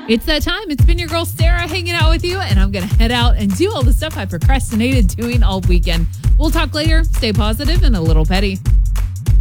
It's that time. It's been your girl Sarah hanging out with you, and I'm going to head out and do all the stuff I procrastinated doing all weekend. We'll talk later. Stay positive and a little petty.